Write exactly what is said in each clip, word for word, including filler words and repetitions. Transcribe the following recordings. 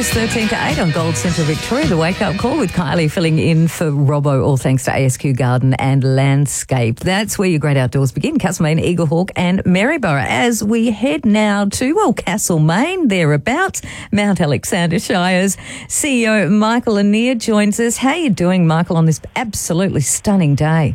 It's thirteen to eight on Gold Central Victoria. The Wake Up Call with Kylie filling in for Robbo, all thanks to A S Q Garden and Landscape. That's where your great outdoors begin. Castlemaine, Eaglehawk and Maryborough. As we head now to, well, Castlemaine, thereabouts, Mount Alexander Shire's C E O Michael Lanier joins us. How are you doing, Michael, on this absolutely stunning day?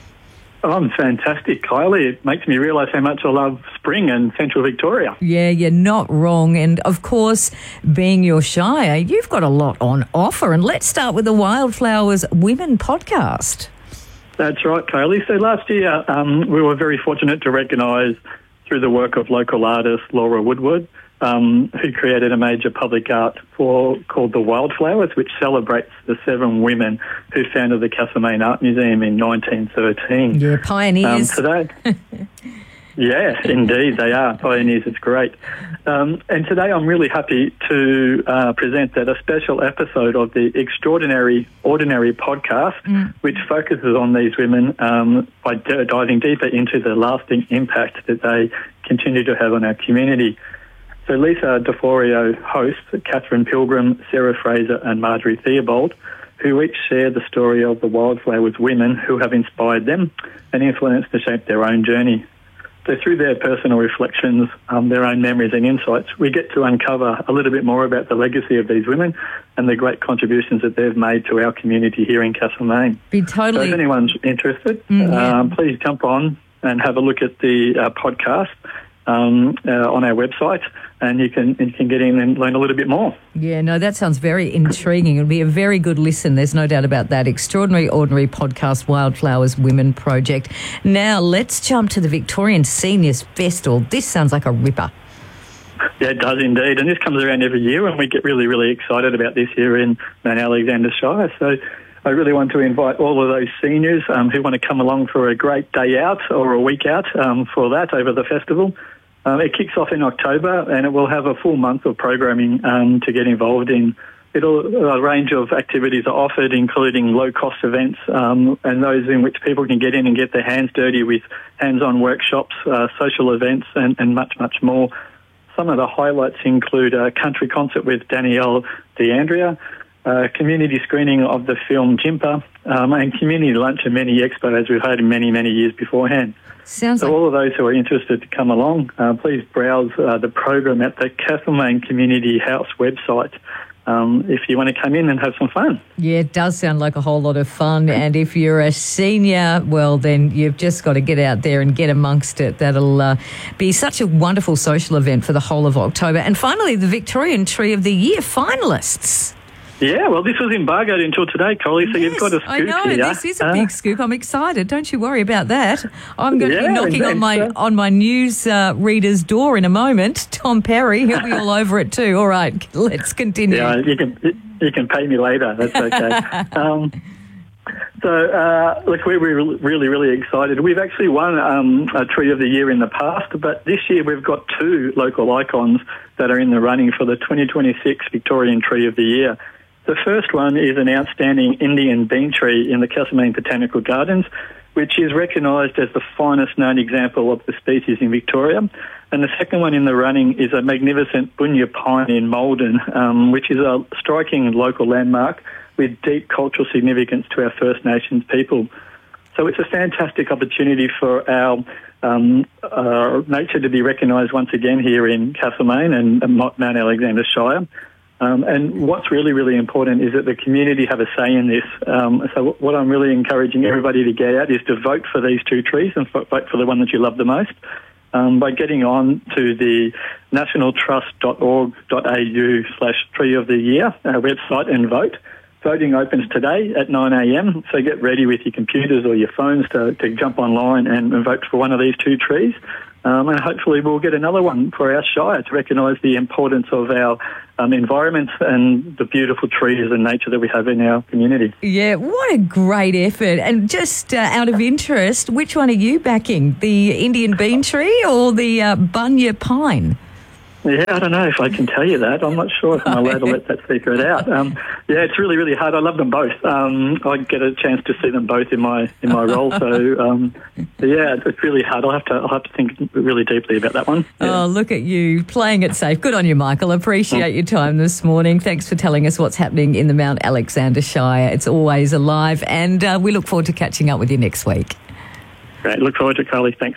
Oh, I'm fantastic, Kylie. It makes me realise how much I love spring and Central Victoria. Yeah, you're not wrong. And, of course, being your Shire, you've got a lot on offer. And let's start with the Wildflowers Women podcast. That's right, Kylie. So last year um, we were very fortunate to recognise, through the work of local artist Laura Woodward, um, who created a major public art for called The Wildflowers, which celebrates the seven women who founded the Castlemaine Art Museum in nineteen thirteen. Yeah, pioneers. Um, today, yeah, indeed, they are pioneers. It's great. Um, and today I'm really happy to uh, present that a special episode of the Extraordinary Ordinary podcast, mm. which focuses on these women um, by d- diving deeper into the lasting impact that they continue to have on our community. So Lisa DeForio hosts Catherine Pilgrim, Sarah Fraser and Marjorie Theobald, who each share the story of the Wildflowers women who have inspired them and influenced to shape their own journey. So through their personal reflections, um, their own memories and insights, we get to uncover a little bit more about the legacy of these women and the great contributions that they've made to our community here in Castlemaine. Be totally. So if anyone's interested, mm, yeah. um, please jump on and have a look at the uh, podcast um, uh, on our website, and you can you can get in and learn a little bit more. Yeah, no, that sounds very intriguing. It'll be a very good listen. There's no doubt about that. Extraordinary Ordinary podcast, Wildflowers Women Project. Now, let's jump to the Victorian Seniors Festival. This sounds like a ripper. Yeah, it does indeed. And this comes around every year, and we get really, really excited about this here in Mount Alexander Shire. So I really want to invite all of those seniors um, who want to come along for a great day out or a week out um, for that over the festival. Um, it kicks off in October, and it will have a full month of programming um, to get involved in. It'll, a range of activities are offered, including low-cost events um, and those in which people can get in and get their hands dirty with hands-on workshops, uh, social events, and, and much, much more. Some of the highlights include a country concert with Danielle DeAndrea, a community screening of the film Jimpa, um, and community lunch and many expo, as we've heard in many, many years beforehand. Sounds so like... all of those who are interested to come along, uh, please browse uh, the program at the Castlemaine Community House website um, if you want to come in and have some fun. Yeah, it does sound like a whole lot of fun. And if you're a senior, well, then you've just got to get out there and get amongst it. That'll uh, be such a wonderful social event for the whole of October. And finally, the Victorian Tree of the Year finalists. Yeah, well, this was embargoed until today, Collie, so yes, you've got a scoop I know, here. this is a uh, big scoop. I'm excited. Don't you worry about that. I'm going to yeah, be knocking on my so. on my news uh, reader's door in a moment. Tom Perry, he'll be all over it too. All right, let's continue. Yeah, you can you can pay me later. That's okay. um, so, uh, look, we're really, really excited. We've actually won um, a Tree of the Year in the past, but this year we've got two local icons that are in the running for the twenty twenty-six Victorian Tree of the Year. The first one is an outstanding Indian bean tree in the Castlemaine Botanical Gardens, which is recognised as the finest known example of the species in Victoria. And the second one in the running is a magnificent Bunya pine in Maldon, um, which is a striking local landmark with deep cultural significance to our First Nations people. So it's a fantastic opportunity for our um, uh, nature to be recognised once again here in Castlemaine and Mount Alexander Shire. Um, and what's really, really important is that the community have a say in this. Um, so what I'm really encouraging everybody to get out is to vote for these two trees and vote for the one that you love the most um, by getting on to the nationaltrust.org.au slash tree of the year uh, website and vote. Voting opens today at nine a.m, so get ready with your computers or your phones to, to jump online and, and vote for one of these two trees. Um, and hopefully we'll get another one for our Shire to recognise the importance of our um, environment and the beautiful trees and nature that we have in our community. Yeah, what a great effort. And just uh, out of interest, which one are you backing, the Indian bean tree or the uh, Bunya pine? Yeah, I don't know if I can tell you that. I'm not sure if I'm allowed to let that secret out. Um, yeah, it's really, really hard. I love them both. Um, I get a chance to see them both in my in my role. So um, yeah, it's really hard. I'll have to I'll have to think really deeply about that one. Yeah. Oh, look at you playing it safe. Good on you, Michael. Appreciate your time this morning. Thanks for telling us what's happening in the Mount Alexander Shire. It's always alive, and uh, we look forward to catching up with you next week. Great. Look forward to it, Carly. Thanks.